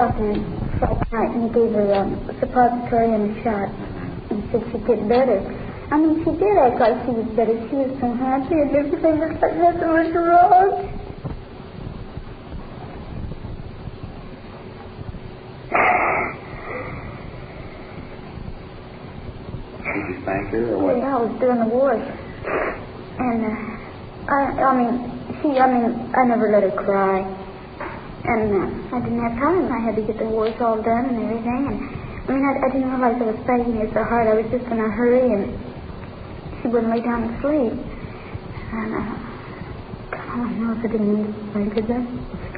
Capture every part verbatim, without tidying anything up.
Friday night and gave her um, a suppository and a shot and said she'd get better. I mean, she did act like she was better. She was so happy and everything was like nothing was wrong. Did you spank her or what? Yeah, I was doing the wash. And, uh, I, I mean, she, I mean, I never let her cry. And uh, I didn't have time. I had to get the wash all done and everything. And I mean, I, I didn't realize I was spanking her so hard. I was just in a hurry, and she wouldn't lay down to sleep. And uh, I don't know if I didn't mean to spank her then.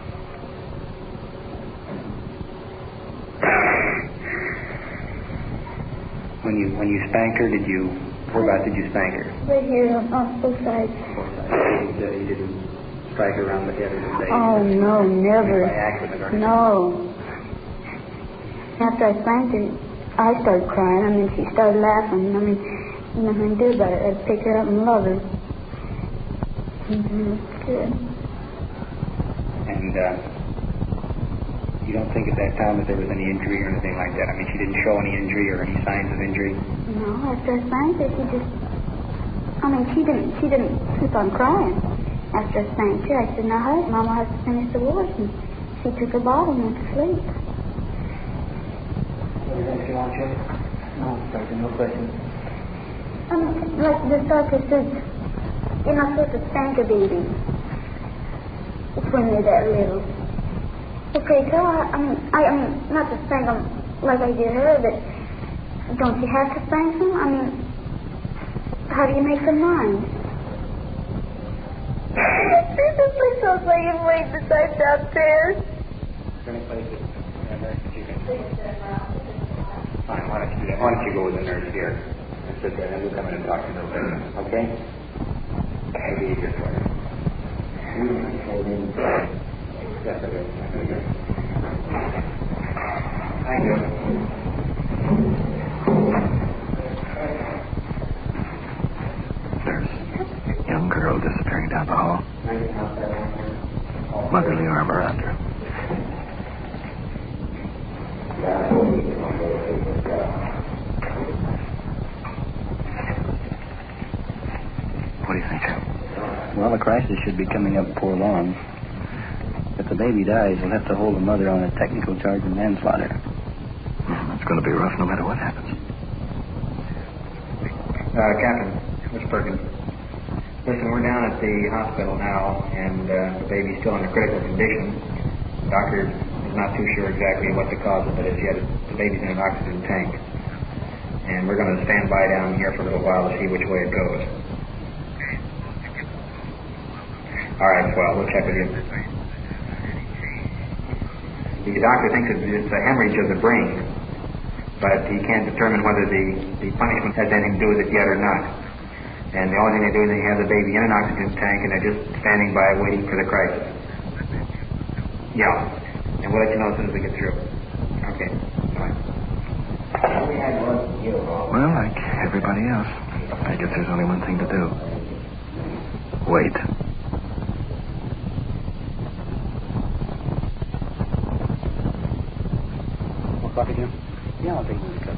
When you when you spanked her, did you? Whereabouts did you spank her? Right here on, on both sides. Both sides. You, you didn't strike her around the head or the face? Oh no, never. By accident or No. After I spanked her, I started crying. I mean, she started laughing. I mean, nothing to do about it. I'd pick her up and love her. Mm-hmm. Good. And uh, you don't think at that time that there was any injury or anything like that? I mean, she didn't show any injury or any signs of injury? No, after I spanked her, she just... I mean, she didn't, she didn't keep on crying. After I spanked her, I said, now, hurry, Mama has to finish the wash. And she took her bottle and went to sleep. Anything you want, Jim? No, doctor, no questions. I mean, like the doctor said, you're not supposed to spank a baby. It's when they're that little. Okay, so I, I mean, I, I mean, not to spank them like I did her, but don't you have to spank them? I mean, how do you make them mind? Please don't say you've laid the side downstairs. Is there any place that you can... Fine, why don't you do that? Why don't you go with the nurse here and sit there, and we'll come in and talk to you a little bit, okay? Maybe easier for you. Yes, I do. Thank you. There's a young girl disappearing down the hall. Motherly arm around her. What do you think, Joe? Well, the crisis should be coming up before long. If the baby dies, we'll have to hold the mother on a technical charge of manslaughter. Yeah, that's going to be rough no matter what happens. Uh, Captain, Mister Perkins. Listen, we're down at the hospital now, and uh, the baby's still in a critical condition. The doctor is not too sure exactly what the cause of it is yet. The baby's in an oxygen tank. And we're going to stand by down here for a little while to see which way it goes. All right, well, we'll check with you. The doctor thinks it's a hemorrhage of the brain, but he can't determine whether the, the punishment has anything to do with it yet or not. And the only thing they do is they have the baby in an oxygen tank, and they're just standing by waiting for the crisis. Yeah, and we'll let you know as soon as we get through. Okay, bye. Well, like everybody else, I guess there's only one thing to do. Wait. Coffee, Jim? Yeah, I'll take one cup.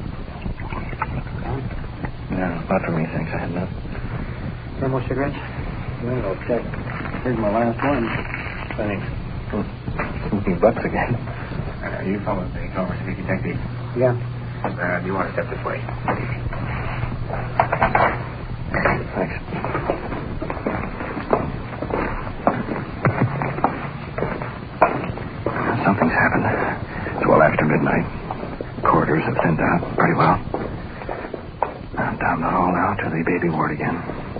No, not for me, thanks. I had enough. No more cigarettes? Well, I'll check. Here's my last one. Thanks. Hmm. Bucks again. Uh, you follow the Culver City detective. Yeah. Uh, do you want to step this way? Thanks. Something's happened. It's well after midnight. Corridors have thinned out pretty well. I'm down the hall now to the baby ward again.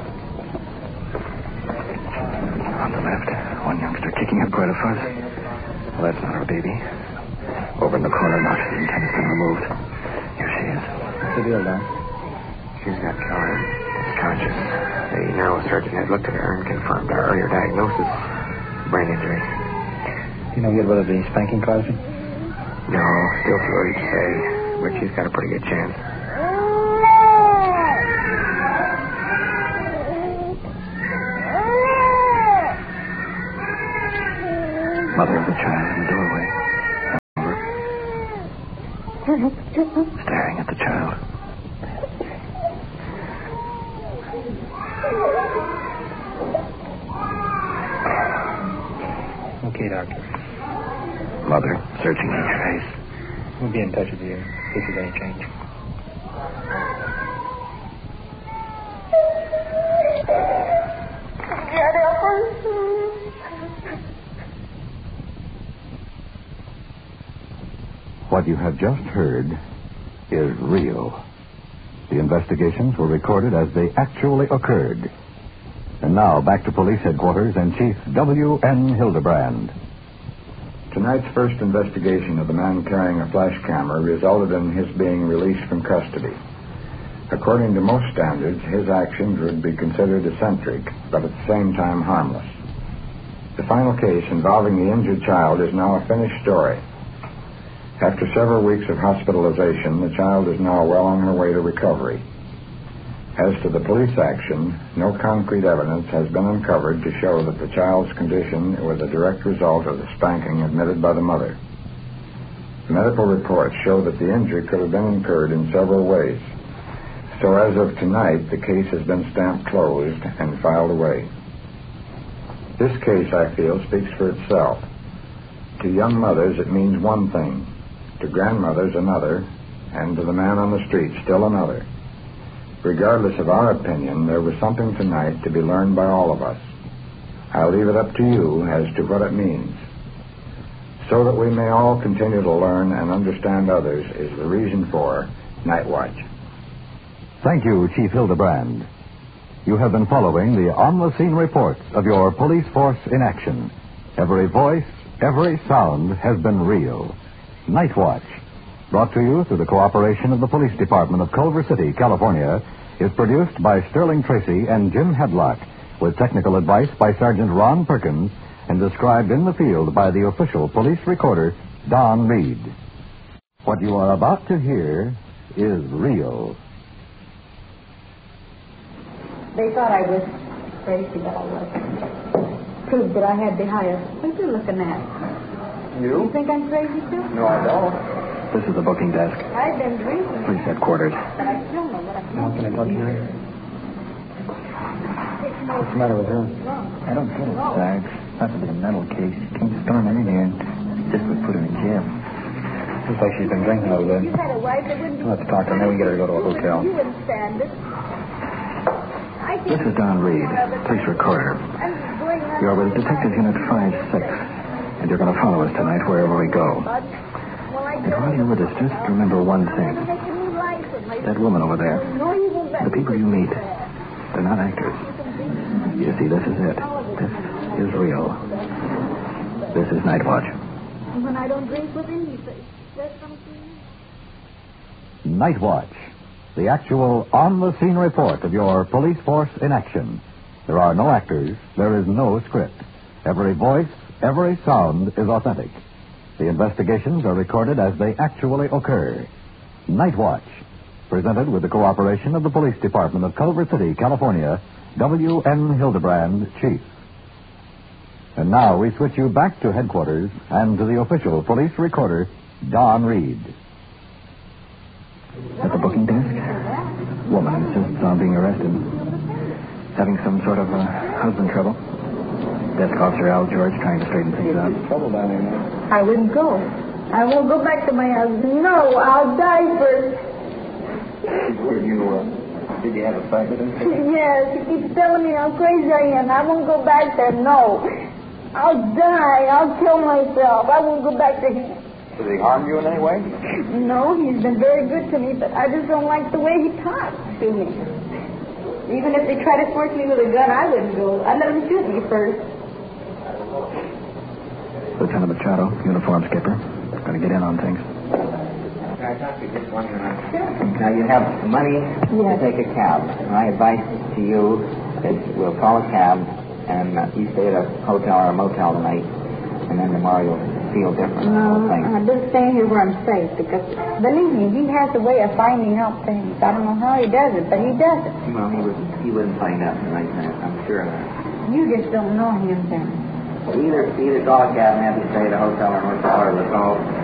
On the left, one youngster kicking up quite a fuss. Well, that's not our baby. Over in the corner, an oxygen tank has been removed. Here she is. What's the deal, Doc? She's got Karen. Conscious. The neurosurgeon had looked at her and confirmed our earlier diagnosis. Brain injury. You know yet whether the spanking caused it? No, still too early to say, but she's got a pretty good chance. Mother of the child in the doorway. staring at the child. Okay, Doctor. Mother, searching each face. We'll be in touch with you if there's any change. What you have just heard is real. The investigations were recorded as they actually occurred. And now, back to police headquarters and Chief W N Hildebrand. Tonight's first investigation of the man carrying a flash camera resulted in his being released from custody. According to most standards, his actions would be considered eccentric, but at the same time harmless. The final case involving the injured child is now a finished story. After several weeks of hospitalization, the child is now well on her way to recovery. As to the police action, no concrete evidence has been uncovered to show that the child's condition was a direct result of the spanking admitted by the mother. The medical reports show that the injury could have been incurred in several ways. So as of tonight, the case has been stamped closed and filed away. This case, I feel, speaks for itself. To young mothers, it means one thing. To grandmothers, another. And to the man on the street, still another. Regardless of our opinion, there was something tonight to be learned by all of us. I'll leave it up to you as to what it means. So that we may all continue to learn and understand others is the reason for Night Watch. Thank you, Chief Hildebrand. You have been following the on-the-scene reports of your police force in action. Every voice, every sound has been real. Night Watch, brought to you through the cooperation of the Police Department of Culver City, California, is produced by Sterling Tracy and Jim Hedlock, with technical advice by Sergeant Ron Perkins, and described in the field by the official police recorder, Don Reed. What you are about to hear is real. They thought I was crazy, but I wasn't. Proved that I had the highest. What are you looking at? You? You think I'm crazy, too? No, I don't. This is the booking desk. I've been drinking. Police headquarters. But I still know what I'm How can I talk to you? What's the matter with her? I don't get it, Sarge. Possibly a mental case. She came storming in here and just would put her in jail. Looks like she's been drinking over there. You had a wife that wouldn't... Let's talk to her, then we get her to go to a hotel. You wouldn't stand it. I think... This is Don Reed, police recorder. You're with Detective Unit five six, and you're going to follow us tonight wherever we go. And while you're with us, just remember one thing. That woman over there, the people you meet, they're not actors. You see, this is it. This is real. This is Night Watch. When I don't drink with him, he says something. Night Watch, the actual on-the-scene report of your police force in action. There are no actors. There is no script. Every voice, every sound is authentic. The investigations are recorded as they actually occur. Night Watch, presented with the cooperation of the Police Department of Culver City, California, W N Hildebrand, Chief. And now we switch you back to headquarters and to the official police recorder, Don Reed. At the booking desk, woman insists on being arrested. Having some sort of uh, husband trouble. Desk officer Al George trying to straighten things out. Trouble down there now. I wouldn't go. I won't go back to my husband. No, I'll die first. Did you, uh, did you have a fight with him? Yes, he keeps telling me how crazy I am. I won't go back there. No. I'll die. I'll kill myself. I won't go back to him. Did he harm you in any way? No, he's been very good to me, but I just don't like the way he talks to me. Even if they try to force me with a gun, I wouldn't go. I'd let him shoot me first. Lieutenant Machado, uniform skipper. Going to get in on things. I thought you just one minute. Now, you have money Yes. to take a cab. My advice to you is we'll call a cab, and uh, you stay at a hotel or a motel tonight, and then tomorrow you'll feel different. No, Thanks. I'm just staying here where I'm safe, because, believe me, he has a way of finding out things. I don't know how he does it, but he does it. Well, he wouldn't, he wouldn't find out tonight, I'm sure of that. You just don't know him then. Well, either, either call a cab and have you stay at a hotel or motel, or we'll call